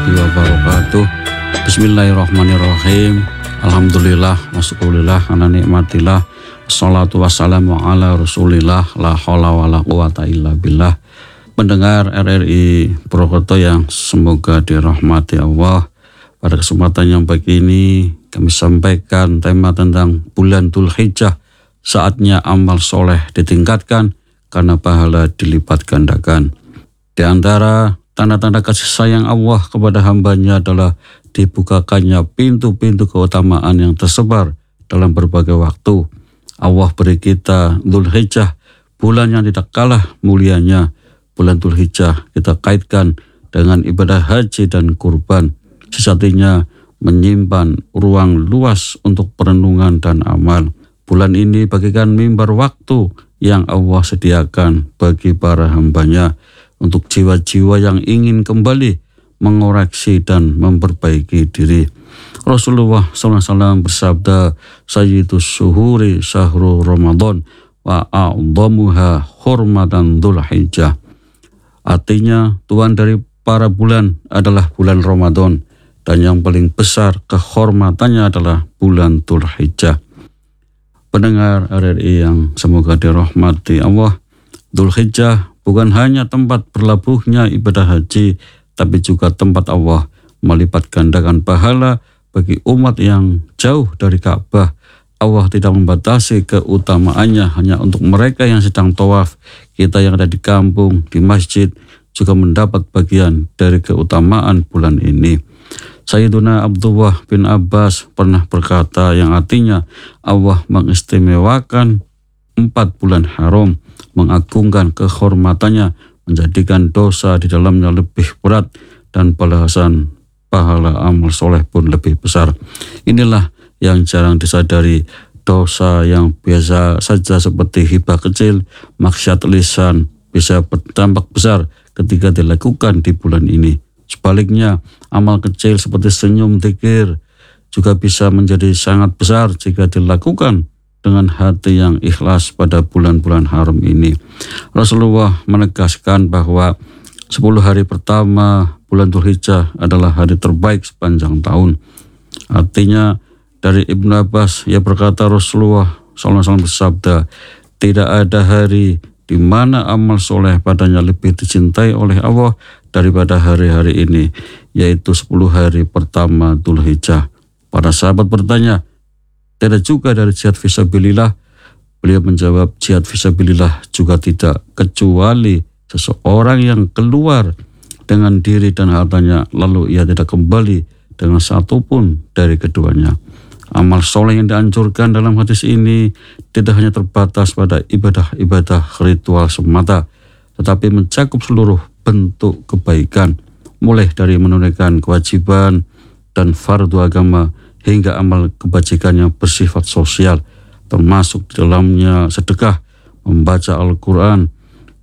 warahmatullahi wabarakatuh. Bismillahirrahmanirrahim. Alhamdulillah wasyukurillah ala nikmatillah. Wassalatu wassalamu ala rasulillah. La haula wala quwata illa billah. Pendengar RRI Purwokerto yang semoga dirahmati Allah, pada kesempatan yang baik ini kami sampaikan tema tentang bulan Dzulhijjah. Saatnya amal soleh ditingkatkan karena pahala dilipat gandakan. Di antara tanda-tanda kasih sayang Allah kepada hambanya adalah dibukakannya pintu-pintu keutamaan yang tersebar dalam berbagai waktu. Allah beri kita Dzulhijjah, bulan yang tidak kalah mulianya. Bulan Dzulhijjah kita kaitkan dengan ibadah haji dan kurban. Sejatinya menyimpan ruang luas untuk perenungan dan amal. Bulan ini bagikan mimbar waktu yang Allah sediakan bagi para hambanya untuk jiwa-jiwa yang ingin kembali mengoreksi dan memperbaiki diri. Rasulullah SAW bersabda, Sayyidus syuhuri syahrul Ramadan wa a'dhamuha hurmatan Dzulhijjah. Artinya Tuhan dari para bulan adalah bulan Ramadan, dan yang paling besar kehormatannya adalah bulan Dzulhijjah. Pendengar RRI yang semoga dirahmati Allah, Dzulhijjah bukan hanya tempat berlabuhnya ibadah haji, tapi juga tempat Allah melipat gandakan pahala bagi umat yang jauh dari Ka'bah. Allah tidak membatasi keutamaannya hanya untuk mereka yang sedang tawaf. Kita yang ada di kampung, di masjid juga mendapat bagian dari keutamaan bulan ini. Sayyiduna Abdullah bin Abbas pernah berkata yang artinya Allah mengistimewakan 4 bulan haram, mengagungkan kehormatannya, menjadikan dosa di dalamnya lebih berat, dan balasan pahala amal soleh pun lebih besar. Inilah yang jarang disadari. Dosa yang biasa saja seperti hibah kecil, maksiat lisan bisa berdampak besar ketika dilakukan di bulan ini. Sebaliknya, amal kecil seperti senyum, dzikir juga bisa menjadi sangat besar jika dilakukan dengan hati yang ikhlas pada bulan-bulan haram ini. Rasulullah menegaskan bahwa 10 hari pertama bulan Dzulhijjah adalah hari terbaik sepanjang tahun. Artinya, dari Ibnu Abbas, ia berkata Rasulullah SAW bersabda, tidak ada hari di mana amal soleh padanya lebih dicintai oleh Allah daripada hari-hari ini, yaitu 10 hari pertama Dzulhijjah. Para sahabat bertanya, tidak juga dari jihad fisabilillah? Beliau menjawab, jihad fisabilillah juga tidak, kecuali seseorang yang keluar dengan diri dan hartanya, lalu ia tidak kembali dengan satupun dari keduanya. Amal soleh yang dianjurkan dalam hadis ini tidak hanya terbatas pada ibadah-ibadah ritual semata, tetapi mencakup seluruh bentuk kebaikan, mulai dari menunaikan kewajiban dan fardu agama hingga amal kebajikan yang bersifat sosial, termasuk di dalamnya sedekah, membaca Al-Quran,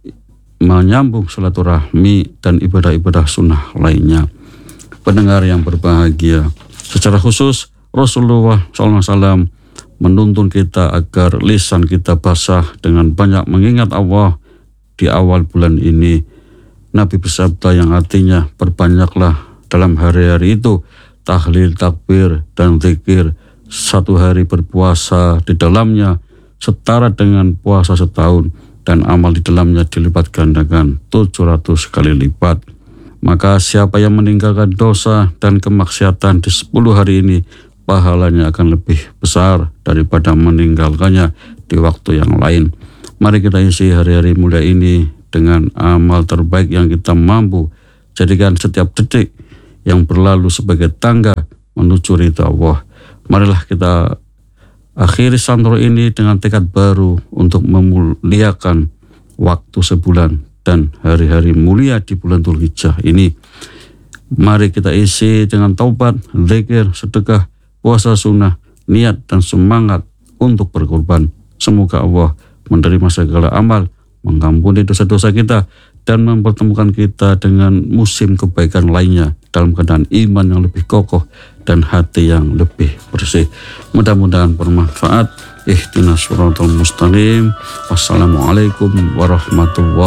menyambung silaturahmi, dan ibadah-ibadah sunnah lainnya. Pendengar yang berbahagia, secara khusus Rasulullah SAW menuntun kita agar lisan kita basah dengan banyak mengingat Allah di awal bulan ini. Nabi bersabda yang artinya, perbanyaklah dalam hari-hari itu tahlil, takbir, dan zikir. 1 hari berpuasa di dalamnya setara dengan puasa setahun, dan amal di dalamnya dilipat gandakan 700 kali lipat. Maka siapa yang meninggalkan dosa dan kemaksiatan di 10 hari ini, pahalanya akan lebih besar daripada meninggalkannya di waktu yang lain. Mari kita isi hari-hari mulia ini dengan amal terbaik yang kita mampu. Jadikan setiap detik yang berlalu sebagai tangga menuju ridha Allah. Marilah kita akhiri santro ini dengan tekad baru untuk memuliakan waktu sebulan dan hari-hari mulia di bulan Dzulhijjah ini. Mari kita isi dengan taubat, zikir, sedekah, puasa sunnah, niat, dan semangat untuk berkorban. Semoga Allah menerima segala amal, mengampuni dosa-dosa kita, dan mempertemukan kita dengan musim kebaikan lainnya dalam keadaan iman yang lebih kokoh dan hati yang lebih bersih. Mudah-mudahan bermanfaat. Ihdinas siratal mustaqim. Wassalamualaikum warahmatullahi